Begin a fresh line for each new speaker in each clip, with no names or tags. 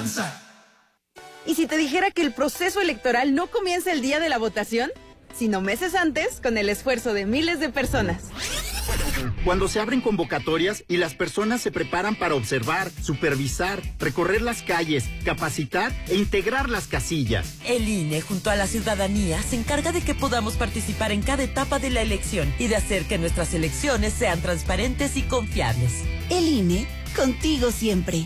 Avanza.
¿Y si te dijera que el proceso electoral no comienza el día de la votación, sino meses antes, con el esfuerzo de miles de personas?
Cuando se abren convocatorias y las personas se preparan para observar, supervisar, recorrer las calles, capacitar e integrar las casillas.
El INE, junto a la ciudadanía, se encarga de que podamos participar en cada etapa de la elección y de hacer que nuestras elecciones sean transparentes y confiables.
El INE, contigo siempre.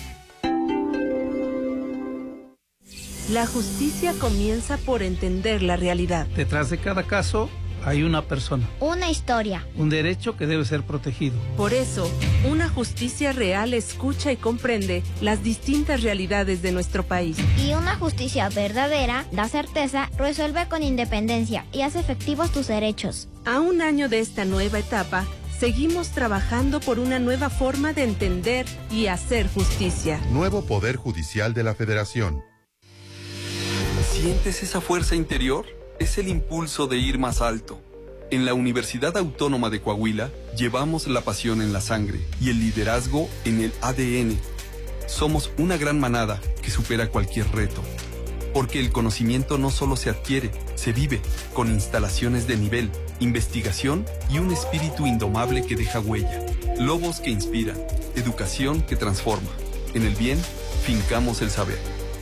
La justicia comienza por entender la realidad.
Detrás de cada caso hay una persona.
Una historia.
Un derecho que debe ser protegido.
Por eso, una justicia real escucha y comprende las distintas realidades de nuestro país.
Y una justicia verdadera da certeza, resuelve con independencia y hace efectivos tus derechos.
A un año de esta nueva etapa, seguimos trabajando por una nueva forma de entender y hacer justicia.
Nuevo Poder Judicial de la Federación.
¿Sientes esa fuerza interior? Es el impulso de ir más alto. En la Universidad Autónoma de Coahuila llevamos la pasión en la sangre y el liderazgo en el ADN. Somos una gran manada que supera cualquier reto. Porque el conocimiento no solo se adquiere, se vive, con instalaciones de nivel, investigación y un espíritu indomable que deja huella. Lobos que inspiran, educación que transforma. En el bien, fincamos el saber.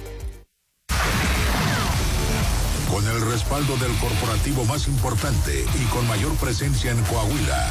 Con el respaldo del corporativo más importante y con mayor presencia en Coahuila.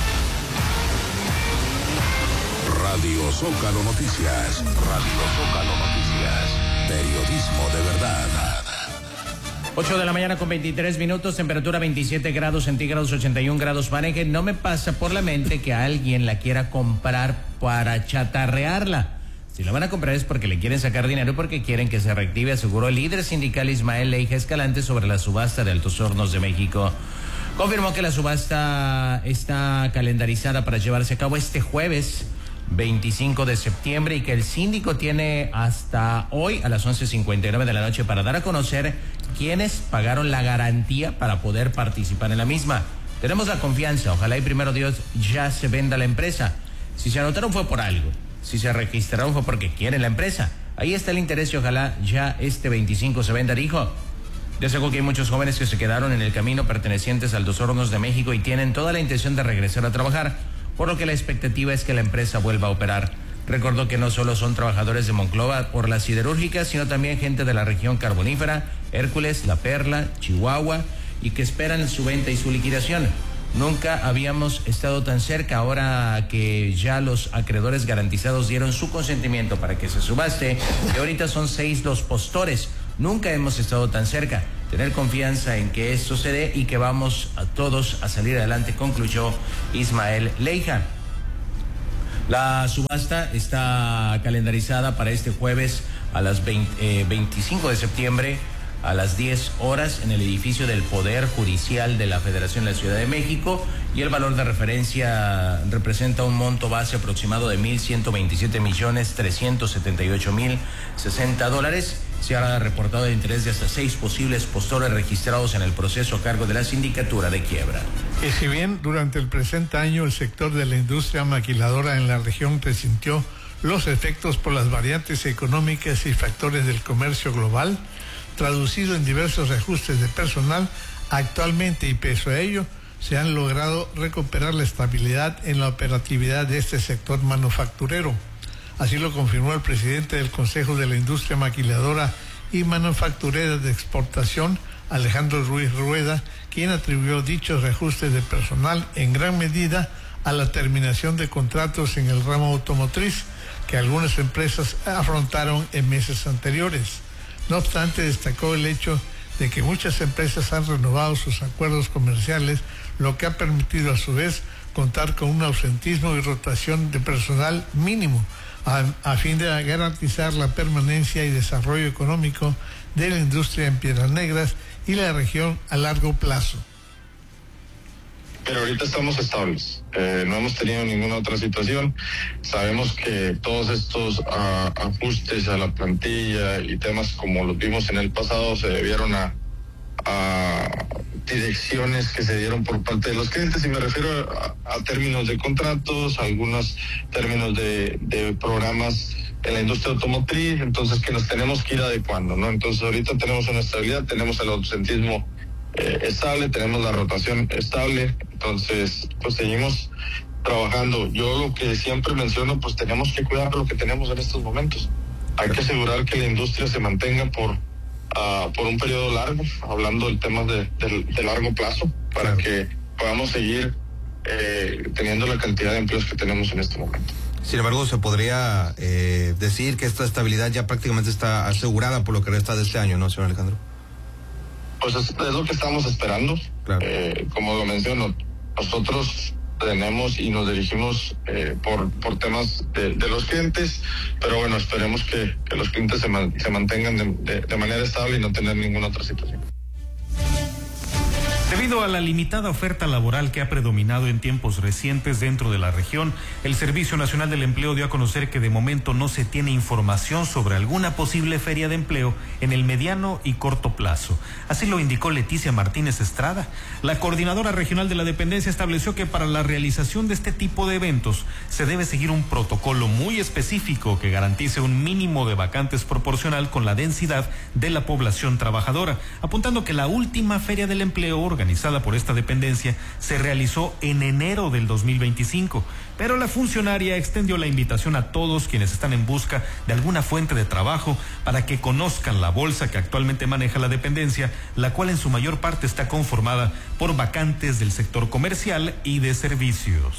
Radio Zócalo Noticias. Radio Zócalo Noticias. Periodismo de verdad.
8 de la mañana con 23 minutos, temperatura 27 grados centígrados, 81 grados Fahrenheit. No me pasa por la mente que alguien la quiera comprar para chatarrearla. Si la van a comprar es porque le quieren sacar dinero y porque quieren que se reactive, aseguró el líder sindical Ismael Leija Escalante sobre la subasta de Altos Hornos de México. Confirmó que la subasta está calendarizada para llevarse a cabo este jueves 25 de septiembre y que el síndico tiene hasta hoy a las 11:59 de la noche para dar a conocer quiénes pagaron la garantía para poder participar en la misma. Tenemos la confianza, ojalá y primero Dios ya se venda la empresa. Si se anotaron fue por algo. Si se registraron fue porque quieren la empresa. Ahí está el interés y ojalá ya este 25 se venda, dijo. Destacó que hay muchos jóvenes que se quedaron en el camino pertenecientes a Altos Hornos de México y tienen toda la intención de regresar a trabajar, por lo que la expectativa es que la empresa vuelva a operar. Recordó que no solo son trabajadores de Monclova por las siderúrgicas, sino también gente de la región carbonífera, Hércules, La Perla, Chihuahua, y que esperan su venta y su liquidación. Nunca habíamos estado tan cerca ahora que ya los acreedores garantizados dieron su consentimiento para que se subaste y ahorita son 6 los postores. Nunca hemos estado tan cerca. Tener confianza en que esto se dé y que vamos a todos a salir adelante, concluyó Ismael Leija. La subasta está calendarizada para este jueves a las 25 de septiembre a las 10 horas en el edificio del Poder Judicial de la Federación de la Ciudad de México y el valor de referencia representa un monto base aproximado de $1,127,378,060. Se ha reportado el interés de hasta 6 posibles postores registrados en el proceso a cargo de la Sindicatura de Quiebra.
Y si bien durante el presente año el sector de la industria maquiladora en la región resintió los efectos por las variantes económicas y factores del comercio global, traducido en diversos reajustes de personal, actualmente y pese a ello, se han logrado recuperar la estabilidad en la operatividad de este sector manufacturero. Así lo confirmó el presidente del Consejo de la Industria Maquiladora y Manufacturera de Exportación, Alejandro Ruiz Rueda, quien atribuyó dichos reajustes de personal en gran medida a la terminación de contratos en el ramo automotriz que algunas empresas afrontaron en meses anteriores. No obstante, destacó el hecho de que muchas empresas han renovado sus acuerdos comerciales, lo que ha permitido a su vez contar con un ausentismo y rotación de personal mínimo a fin de garantizar la permanencia y desarrollo económico de la industria en Piedras Negras y la región a largo plazo.
Pero ahorita estamos estables, no hemos tenido ninguna otra situación. Sabemos que todos estos ajustes a la plantilla y temas como los vimos en el pasado se debieron a direcciones que se dieron por parte de los clientes, y me refiero a términos de contratos, algunos términos de programas en la industria automotriz, entonces que nos tenemos que ir adecuando, ¿no? Entonces ahorita tenemos una estabilidad, tenemos el ausentismo estable, tenemos la rotación estable, entonces pues seguimos trabajando. Yo lo que siempre menciono, pues tenemos que cuidar lo que tenemos en estos momentos. Hay que asegurar que la industria se mantenga por un periodo largo, hablando del tema de largo plazo, para que podamos seguir teniendo la cantidad de empleos que tenemos en este momento.
Sin embargo, se podría decir que esta estabilidad ya prácticamente está asegurada por lo que resta de este año, ¿no, señor Alejandro?
Pues es lo que estamos esperando. Claro. Como lo menciono, nosotros tenemos y nos dirigimos por temas de los clientes, pero bueno, esperemos que los clientes se mantengan de manera estable y no tener ninguna otra situación.
Debido a la limitada oferta laboral que ha predominado en tiempos recientes dentro de la región, el Servicio Nacional del Empleo dio a conocer que de momento no se tiene información sobre alguna posible feria de empleo en el mediano y corto plazo. Así lo indicó Leticia Martínez Estrada. La coordinadora regional de la dependencia estableció que para la realización de este tipo de eventos se debe seguir un protocolo muy específico que garantice un mínimo de vacantes proporcional con la densidad de la población trabajadora, apuntando que la última feria del empleo organizada por esta dependencia se realizó en enero del 2025, pero la funcionaria extendió la invitación a todos quienes están en busca de alguna fuente de trabajo para que conozcan la bolsa que actualmente maneja la dependencia, la cual en su mayor parte está conformada por vacantes del sector comercial y de servicios.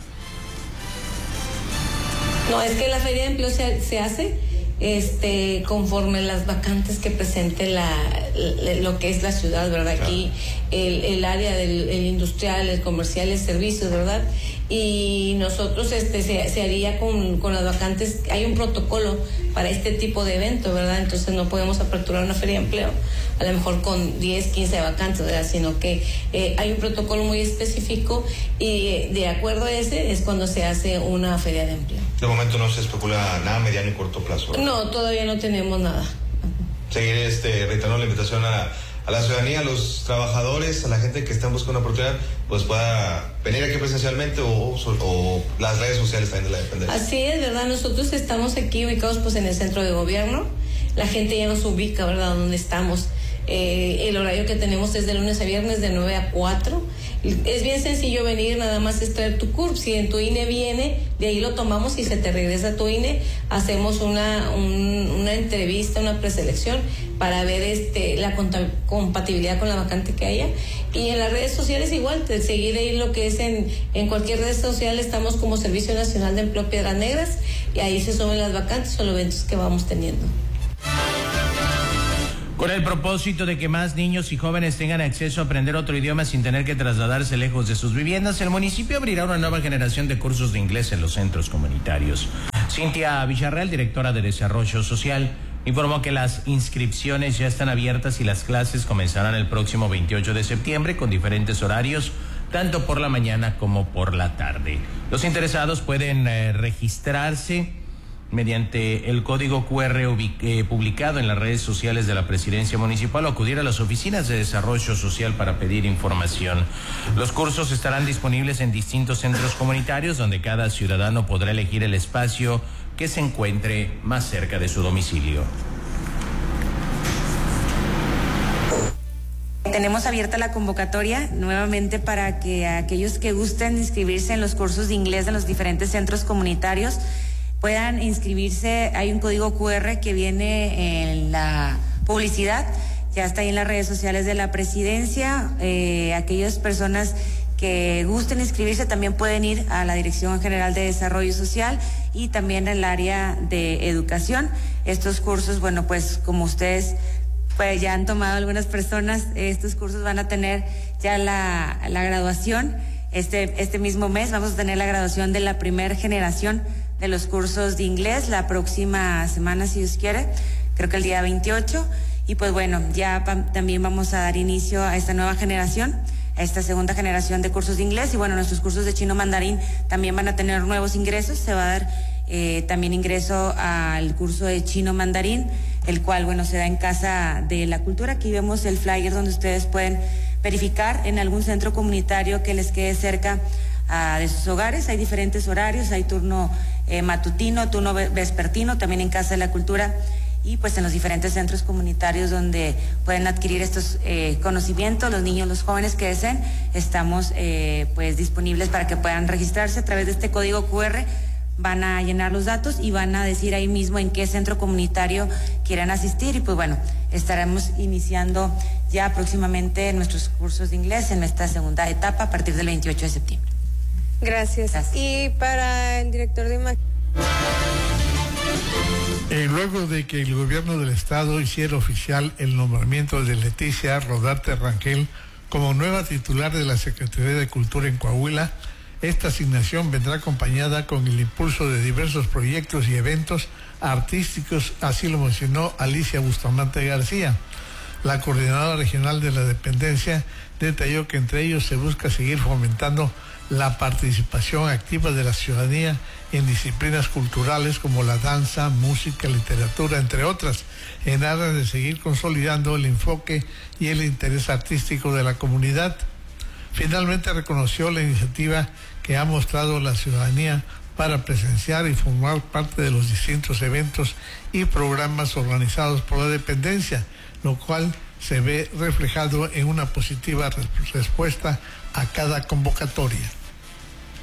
No, es que la feria de empleo se hace conforme las vacantes que presente lo que es la ciudad, ¿verdad? Claro. Aquí el área del industrial, el comercial, el servicio, ¿verdad? Y nosotros se haría con las vacantes. Hay un protocolo para este tipo de evento, ¿verdad? Entonces no podemos aperturar una feria de empleo a lo mejor con 10, 15 vacantes, ¿verdad? Sino que hay un protocolo muy específico y de acuerdo a ese es cuando se hace una feria de empleo.
De momento no se especula nada a mediano y corto plazo, ¿verdad?
No, todavía no tenemos nada.
Seguir reiterando la invitación a la ciudadanía, a los trabajadores, a la gente que está buscando una oportunidad, pues pueda venir aquí presencialmente o las redes sociales también de la dependencia.
Así es, ¿verdad? Nosotros estamos aquí ubicados pues en el centro de gobierno. La gente ya nos ubica, ¿verdad? Donde estamos. El horario que tenemos es de lunes a viernes de 9 a 4. Es bien sencillo venir, nada más es traer tu CURP. Si en tu INE viene, de ahí lo tomamos y se te regresa tu INE. Hacemos una entrevista, una preselección para ver la compatibilidad con la vacante que haya. Y en las redes sociales igual, seguir ahí lo que es en cualquier red social. Estamos como Servicio Nacional de Empleo Piedras Negras y ahí se suben las vacantes o los eventos que vamos teniendo.
Con el propósito de que más niños y jóvenes tengan acceso a aprender otro idioma sin tener que trasladarse lejos de sus viviendas, el municipio abrirá una nueva generación de cursos de inglés en los centros comunitarios. Cintia Villarreal, directora de Desarrollo Social, informó que las inscripciones ya están abiertas y las clases comenzarán el próximo 28 de septiembre con diferentes horarios, tanto por la mañana como por la tarde. Los interesados pueden registrarse mediante el código QR publicado en las redes sociales de la Presidencia Municipal o acudir a las oficinas de desarrollo social para pedir información. Los cursos estarán disponibles en distintos centros comunitarios donde cada ciudadano podrá elegir el espacio que se encuentre más cerca de su domicilio.
Tenemos abierta la convocatoria nuevamente para que aquellos que gusten inscribirse en los cursos de inglés en los diferentes centros comunitarios puedan inscribirse. Hay un código QR que viene en la publicidad, ya está ahí en las redes sociales de la Presidencia. Aquellas personas que gusten inscribirse también pueden ir a la Dirección General de Desarrollo Social y también al área de educación. Estos cursos, bueno, pues como ustedes pues ya han tomado algunas personas, estos cursos van a tener ya la graduación. Este mismo mes vamos a tener la graduación de la primera generación de los cursos de inglés la próxima semana, si Dios quiere, creo que el día 28. Y pues bueno, ya también vamos a dar inicio a esta nueva generación, a esta segunda generación de cursos de inglés. Y bueno, nuestros cursos de chino mandarín también van a tener nuevos ingresos. Se va a dar también ingreso al curso de chino mandarín, el cual, bueno, se da en Casa de la Cultura. Aquí vemos el flyer donde ustedes pueden verificar en algún centro comunitario que les quede cerca de sus hogares. Hay diferentes horarios, hay turno matutino, turno vespertino, también en Casa de la Cultura y pues en los diferentes centros comunitarios donde pueden adquirir estos conocimientos, los niños, los jóvenes que deseen, estamos pues disponibles para que puedan registrarse a través de este código QR. Van a llenar los datos y van a decir ahí mismo en qué centro comunitario quieran asistir y pues bueno, estaremos iniciando ya próximamente nuestros cursos de inglés en esta segunda etapa a partir del 28 de septiembre.
Gracias. Y para el director de imagen.
Luego de que el gobierno del estado hiciera oficial el nombramiento de Leticia Rodarte Rangel como nueva titular de la Secretaría de Cultura en Coahuila, esta asignación vendrá acompañada con el impulso de diversos proyectos y eventos artísticos, así lo mencionó Alicia Bustamante García. La coordinadora regional de la dependencia detalló que entre ellos se busca seguir fomentando la participación activa de la ciudadanía en disciplinas culturales como la danza, música, literatura, entre otras, en aras de seguir consolidando el enfoque y el interés artístico de la comunidad. Finalmente reconoció la iniciativa que ha mostrado la ciudadanía para presenciar y formar parte de los distintos eventos y programas organizados por la dependencia, lo cual se ve reflejado en una positiva respuesta a cada convocatoria.